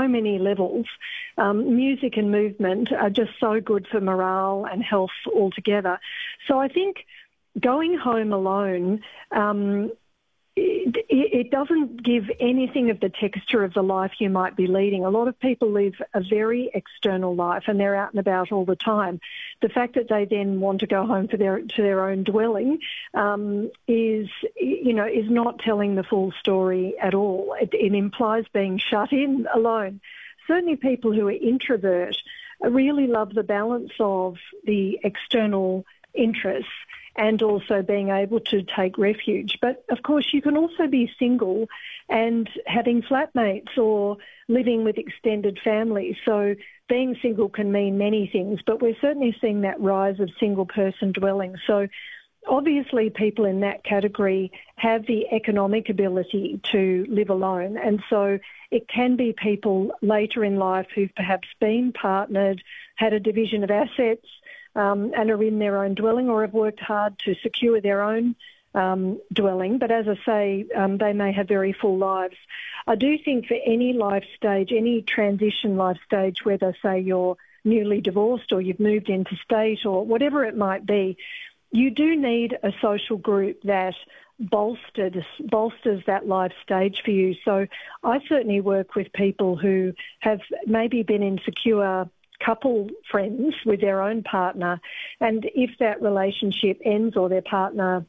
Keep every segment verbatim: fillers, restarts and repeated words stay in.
so many levels. Um, music and movement are just so good for morale and health altogether. So I think going home alone, um, it, it doesn't give anything of the texture of the life you might be leading. A lot of people live a very external life and they're out and about all the time. The fact that they then want to go home for their to their own dwelling um, is, you know, is not telling the full story at all. It, it implies being shut in alone. Certainly people who are introvert really love the balance of the external interests and also being able to take refuge. But, of course, you can also be single and having flatmates or living with extended families. So being single can mean many things, but we're certainly seeing that rise of single-person dwellings. So obviously people in that category have the economic ability to live alone, and so it can be people later in life who've perhaps been partnered, had a division of assets, Um, and are in their own dwelling or have worked hard to secure their own um, dwelling. But as I say, um, they may have very full lives. I do think for any life stage, any transition life stage, whether, say, you're newly divorced or you've moved interstate or whatever it might be, you do need a social group that bolsters, bolsters that life stage for you. So I certainly work with people who have maybe been insecure couple friends with their own partner, and if that relationship ends or their partner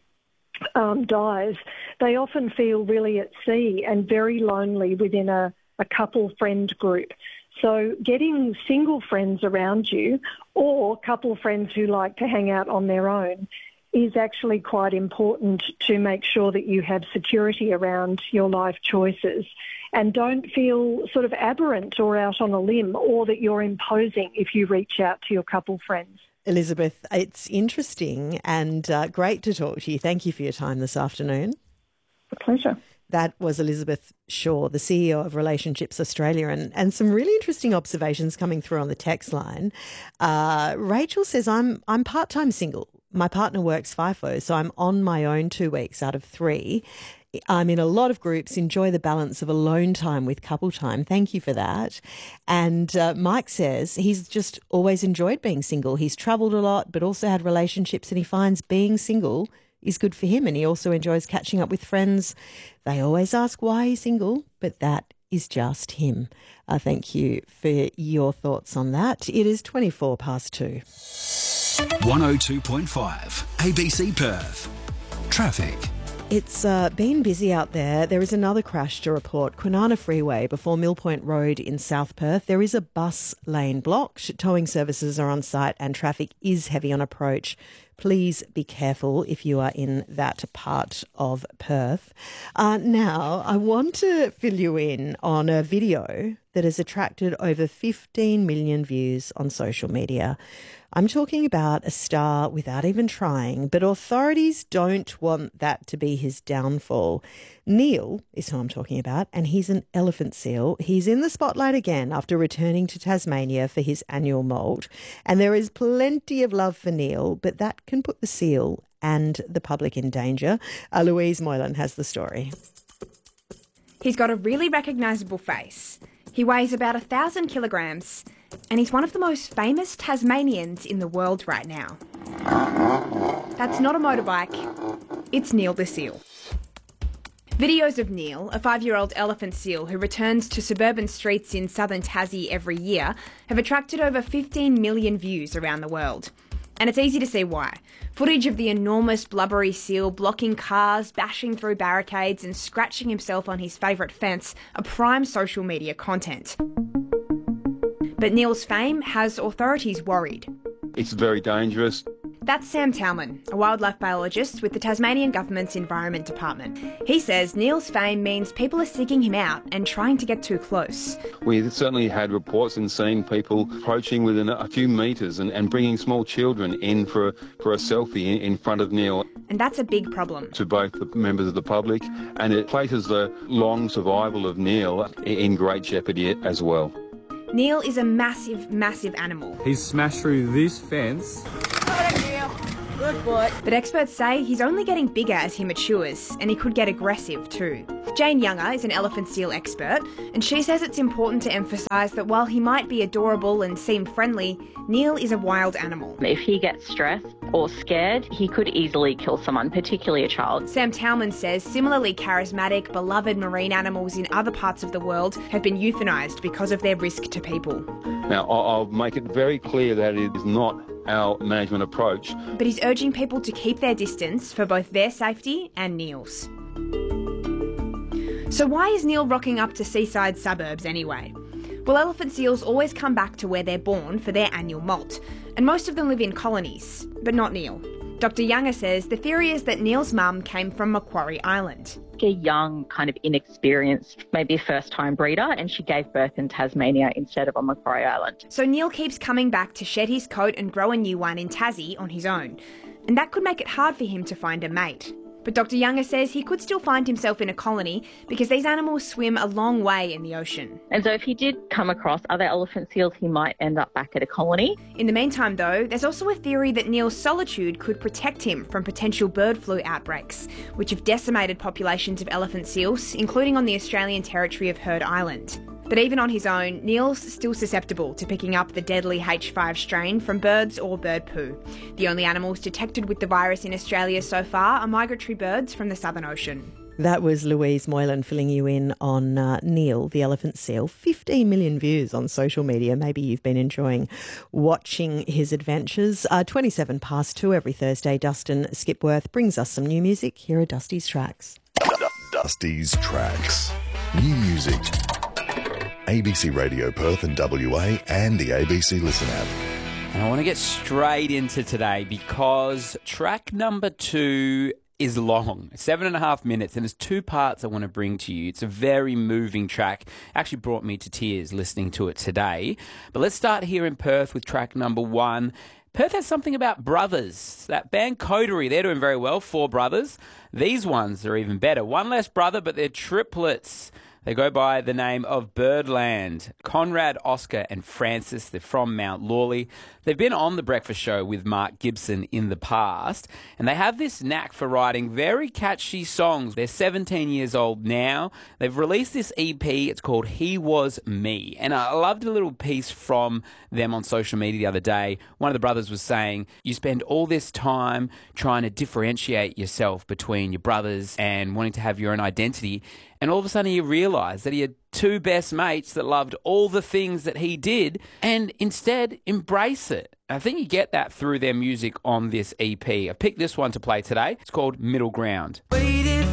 um, dies, they often feel really at sea and very lonely within a, a couple friend group. So getting single friends around you or couple friends who like to hang out on their own is actually quite important to make sure that you have security around your life choices and don't feel sort of aberrant or out on a limb or that you're imposing if you reach out to your couple friends. Elizabeth, it's interesting and uh, great to talk to you. Thank you for your time this afternoon. A pleasure. That was Elizabeth Shaw, the C E O of Relationships Australia, and, and some really interesting observations coming through on the text line. Uh, Rachel says, I'm I'm part-time single. My partner works FIFO, so I'm on my own two weeks out of three. I'm in a lot of groups, enjoy the balance of alone time with couple time. Thank you for that. And uh, Mike says he's just always enjoyed being single. He's travelled a lot, but also had relationships, and he finds being single is good for him. And he also enjoys catching up with friends. They always ask why he's single, but that is just him. Uh, thank you for your thoughts on that. It is twenty-four past two. one oh two point five A B C Perth. Traffic. It's uh, been busy out there. There is another crash to report. Kwinana Freeway before Mill Point Road in South Perth. There is a bus lane blocked. Towing services are on site and traffic is heavy on approach. Please be careful if you are in that part of Perth. Uh, now, I want to fill you in on a video that has attracted over fifteen million views on social media. I'm talking about a star without even trying, but authorities don't want that to be his downfall. Neil is who I'm talking about, and he's an elephant seal. He's in the spotlight again after returning to Tasmania for his annual moult. And there is plenty of love for Neil, but that can put the seal and the public in danger. Uh, Louise Moylan has the story. He's got a really recognisable face. He weighs about a thousand kilograms, and he's one of the most famous Tasmanians in the world right now. That's not a motorbike, it's Neil the seal. Videos of Neil, a five-year-old elephant seal who returns to suburban streets in southern Tassie every year, have attracted over fifteen million views around the world. And it's easy to see why. Footage of the enormous blubbery seal blocking cars, bashing through barricades and scratching himself on his favourite fence are prime social media content. But Neil's fame has authorities worried. It's very dangerous. That's Sam Towman, a wildlife biologist with the Tasmanian Government's Environment Department. He says Neil's fame means people are seeking him out and trying to get too close. We've certainly had reports and seen people approaching within a few metres and, and bringing small children in for, for a selfie in, in front of Neil. And that's a big problem. To both the members of the public, and it places the long survival of Neil in great jeopardy as well. Neil is a massive, massive animal. He's smashed through this fence Good boy. But experts say he's only getting bigger as he matures, and he could get aggressive too. Jane Younger is an elephant seal expert, and she says it's important to emphasise that while he might be adorable and seem friendly, Neil is a wild animal. If he gets stressed or scared, he could easily kill someone, particularly a child. Sam Towman says similarly charismatic, beloved marine animals in other parts of the world have been euthanised because of their risk to people. Now, I'll make it very clear that it is not our management approach. But he's urging people to keep their distance for both their safety and Neil's. So why is Neil rocking up to seaside suburbs anyway? Well, elephant seals always come back to where they're born for their annual molt, and most of them live in colonies, but not Neil. Doctor Younger says the theory is that Neil's mum came from Macquarie Island. A young, kind of inexperienced, maybe first-time breeder, and she gave birth in Tasmania instead of on Macquarie Island. So Neil keeps coming back to shed his coat and grow a new one in Tassie on his own, and that could make it hard for him to find a mate. But Doctor Younger says he could still find himself in a colony because these animals swim a long way in the ocean. And so if he did come across other elephant seals, he might end up back at a colony. In the meantime, though, there's also a theory that Neil's solitude could protect him from potential bird flu outbreaks, which have decimated populations of elephant seals, including on the Australian territory of Heard Island. But even on his own, Neil's still susceptible to picking up the deadly H five strain from birds or bird poo. The only animals detected with the virus in Australia so far are migratory birds from the Southern Ocean. That was Louise Moylan filling you in on uh, Neil, the elephant seal. fifteen million views on social media. Maybe you've been enjoying watching his adventures. Uh, twenty-seven past two every Thursday, Dustin Skipworth brings us some new music. Here are Dusty's tracks. Dusty's tracks. New music. A B C Radio Perth and W A and the A B C Listen app. And I want to get straight into today because track number two is long, seven and a half minutes, and there's two parts I want to bring to you. It's a very moving track. Actually brought me to tears listening to it today. But let's start here in Perth with track number one. Perth has something about brothers. That band Coterie, they're doing very well, four brothers. These ones are even better. One less brother, but they're triplets. They go by the name of Birdland. Conrad, Oscar and Francis, they're from Mount Lawley. They've been on The Breakfast Show with Mark Gibson in the past, and they have this knack for writing very catchy songs. They're seventeen years old now. They've released this E P. It's called He Was Me, and I loved a little piece from them on social media the other day. One of the brothers was saying, you spend all this time trying to differentiate yourself between your brothers and wanting to have your own identity, and all of a sudden you realise that he had two best mates that loved all the things that he did and instead embrace it. I think you get that through their music on this E P. I picked this one to play today. It's called Middle Ground. Waited